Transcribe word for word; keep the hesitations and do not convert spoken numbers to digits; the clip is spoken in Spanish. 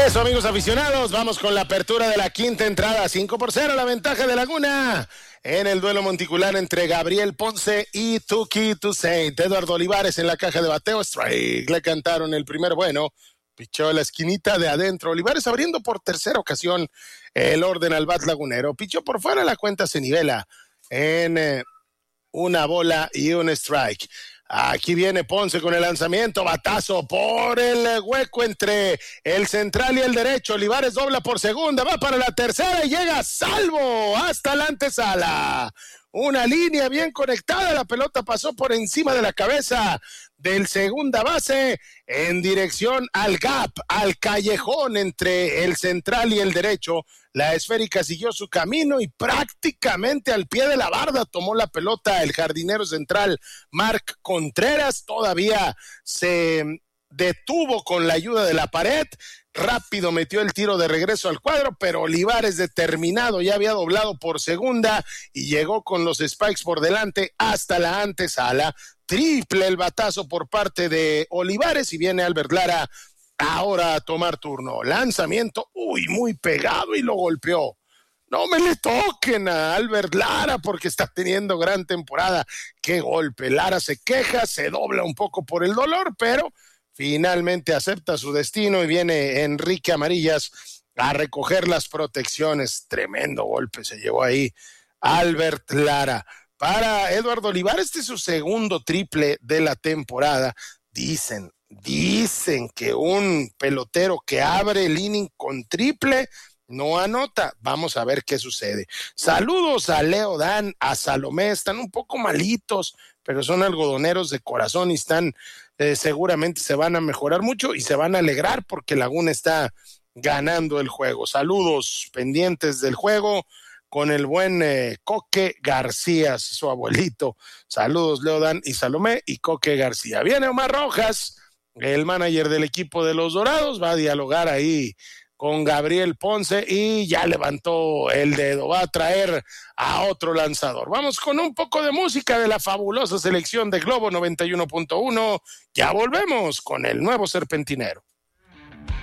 Eso, amigos aficionados, vamos con la apertura de la quinta entrada, cinco por cero, la ventaja de Laguna en el duelo monticular entre Gabriel Ponce y Tuki Toussaint. Eduardo Olivares en la caja de bateo, strike, le cantaron el primer bueno, pichó a la esquinita de adentro. Olivares abriendo por tercera ocasión el orden al bat lagunero, pichó por fuera, la cuenta se nivela en eh, una bola y un strike. Aquí viene Ponce con el lanzamiento, batazo por el hueco entre el central y el derecho. Olivares dobla por segunda, va para la tercera y llega a salvo hasta la antesala. Una línea bien conectada, la pelota pasó por encima de la cabeza del segunda base en dirección al gap, al callejón entre el central y el derecho. La esférica siguió su camino y prácticamente al pie de la barda tomó la pelota el jardinero central Marc Contreras. Todavía se detuvo con la ayuda de la pared, rápido metió el tiro de regreso al cuadro, pero Olivares determinado ya había doblado por segunda y llegó con los spikes por delante hasta la antesala. Triple el batazo por parte de Olivares y viene Albert Lara ahora a tomar turno. Lanzamiento, uy, muy pegado y lo golpeó. No me le toquen a Albert Lara porque está teniendo gran temporada. Qué golpe. Lara se queja, se dobla un poco por el dolor, pero finalmente acepta su destino y viene Enrique Amarillas a recoger las protecciones. Tremendo golpe se llevó ahí Albert Lara. Para Eduardo Olivares, este es su segundo triple de la temporada. Dicen, dicen que un pelotero que abre el inning con triple no anota. Vamos a ver qué sucede. Saludos a Leo Dan, a Salomé, están un poco malitos, pero son algodoneros de corazón y están, eh, seguramente se van a mejorar mucho y se van a alegrar porque Laguna está ganando el juego. Saludos pendientes del juego con el buen eh, Coque García, su abuelito. Saludos Leo Dan y Salomé y Coque García. Viene Omar Rojas, el manager del equipo de los Dorados, va a dialogar ahí con Gabriel Ponce y ya levantó el dedo, va a traer a otro lanzador. Vamos con un poco de música de la fabulosa selección de Globo noventa y uno punto uno, ya volvemos con el nuevo Serpentinero.